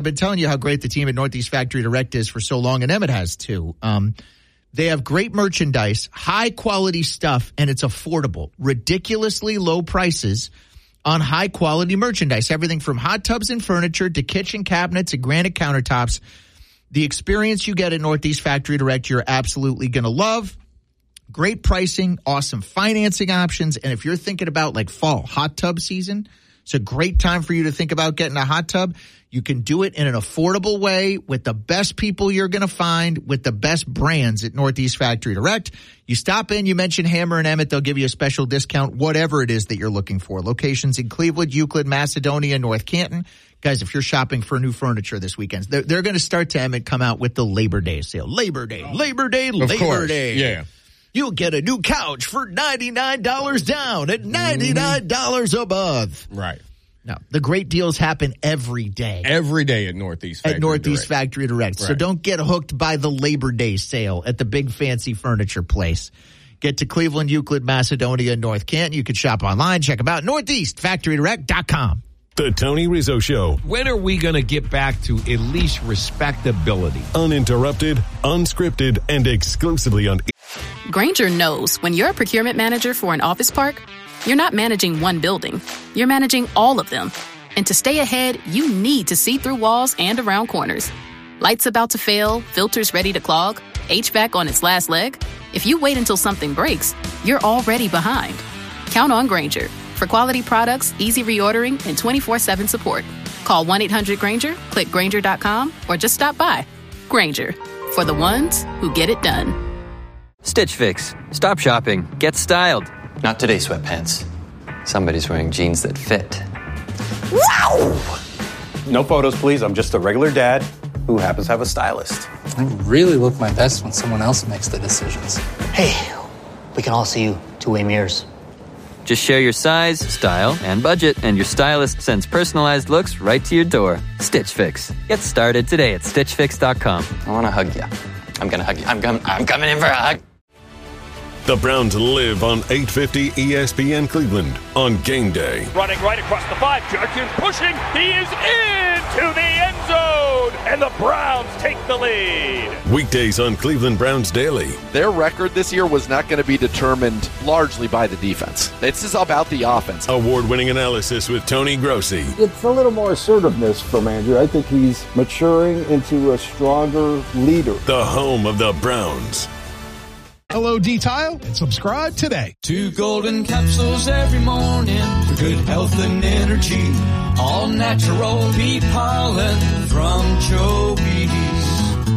been telling you how great the team at Northeast Factory Direct is for so long, and Emmett has too. They have great merchandise, high-quality stuff, and it's affordable. Ridiculously low prices on high-quality merchandise. Everything from hot tubs and furniture to kitchen cabinets and granite countertops. The experience you get at Northeast Factory Direct, you're absolutely going to love. Great pricing, awesome financing options. And if you're thinking about like fall hot tub season, it's a great time for you to think about getting a hot tub. You can do it in an affordable way with the best people you're going to find with the best brands at Northeast Factory Direct. You stop in, you mention Hammer and Emmett, they'll give you a special discount, whatever it is that you're looking for. Locations in Cleveland, Euclid, Macedonia, North Canton. Guys, if you're shopping for new furniture this weekend, they're going to start to, Emmett, come out with the Labor Day sale. Labor Day. Yeah. You'll get a new couch for $99 down at $99 a month. Right. Now, the great deals happen every day. Every day at Northeast Factory Factory Direct. Right. So don't get hooked by the Labor Day sale at the big fancy furniture place. Get to Cleveland, Euclid, Macedonia, North Canton. You can shop online. Check them out. NortheastFactoryDirect.com. The Tony Rizzo Show. When are we going to get back to at least respectability? Uninterrupted, unscripted, and exclusively on... Grainger knows when you're a procurement manager for an office park, you're not managing one building. You're managing all of them. And to stay ahead, you need to see through walls and around corners. Lights about to fail, filters ready to clog, HVAC on its last leg. If you wait until something breaks, you're already behind. Count on Grainger. For quality products, easy reordering, and 24/7 support. Call 1-800-GRAINGER, click Grainger.com, or just stop by. Grainger, for the ones who get it done. Stitch Fix. Stop shopping. Get styled. Not today, sweatpants. Somebody's wearing jeans that fit. Wow! No photos, please. I'm just a regular dad who happens to have a stylist. I really look my best when someone else makes the decisions. Hey, we can all see you two-way mirrors. Just share your size, style, and budget, and your stylist sends personalized looks right to your door. Stitch Fix. Get started today at StitchFix.com. I want to hug you. I'm going to hug you. I'm coming in for a hug. The Browns live on 850 ESPN Cleveland on game day. Running right across the 5. Judkins pushing. He is into the end zone. And the Browns take the lead. Weekdays on Cleveland Browns Daily. Their record this year was not going to be determined largely by the defense. This is about the offense. Award-winning analysis with Tony Grossi. It's a little more assertiveness from Andrew. I think he's maturing into a stronger leader. The home of the Browns. Hello, D-Tile, and subscribe today. 2 golden capsules every morning for good health and energy. All natural bee pollen from Jobies.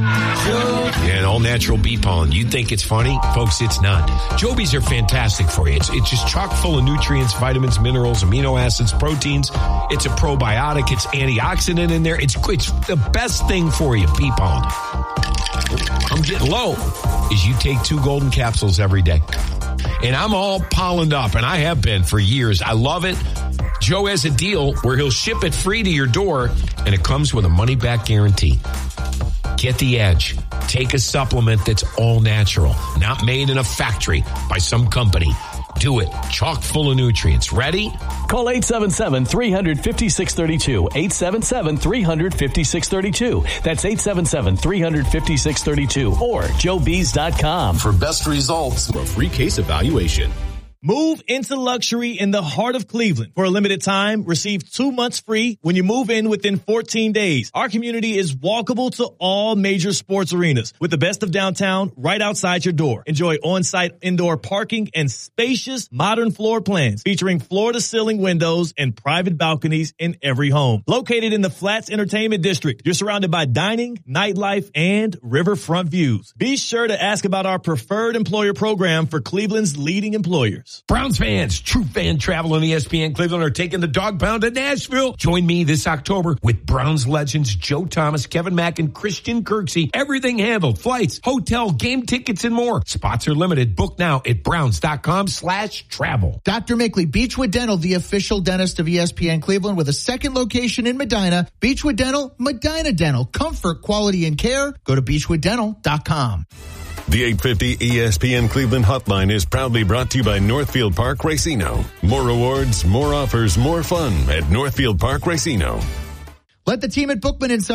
And all natural bee pollen. You think it's funny? Folks, it's not. Jobies are fantastic for you. It's just chock full of nutrients, vitamins, minerals, amino acids, proteins. It's a probiotic. It's antioxidant in there. It's the best thing for you, bee pollen. I'm getting low. Is you take 2 golden capsules every day. And I'm all pollened up, and I have been for years. I love it. Joe has a deal where he'll ship it free to your door, and it comes with a money-back guarantee. Get the edge. Take a supplement that's all natural, not made in a factory by some company. Do it. Chock full of nutrients. Ready? Call 877-350-632. 877-350-632. That's 877-350-632 or joebees.com. For best results, a free case evaluation. Move into luxury in the heart of Cleveland. For a limited time, receive 2 months free when you move in within 14 days. Our community is walkable to all major sports arenas with the best of downtown right outside your door. Enjoy on-site indoor parking and spacious modern floor plans featuring floor-to-ceiling windows and private balconies in every home. Located in the Flats Entertainment District, you're surrounded by dining, nightlife, and riverfront views. Be sure to ask about our preferred employer program for Cleveland's leading employers. Browns fans, True Fan Travel and ESPN Cleveland are taking the dog pound to Nashville. Join me this October with Browns legends Joe Thomas, Kevin Mack, and Christian Kirksey. Everything handled. Flights, hotel, game tickets, and more. Spots are limited. Book now at browns.com/travel. Dr. Mickley, Beechwood Dental, the official dentist of ESPN Cleveland with a second location in Medina. Beechwood Dental, Medina Dental. Comfort, quality, and care. Go to beechwooddental.com. The 850 ESPN Cleveland hotline is proudly brought to you by Northfield Park Racino. More rewards, more offers, more fun at Northfield Park Racino. Let the team at Bookman & Son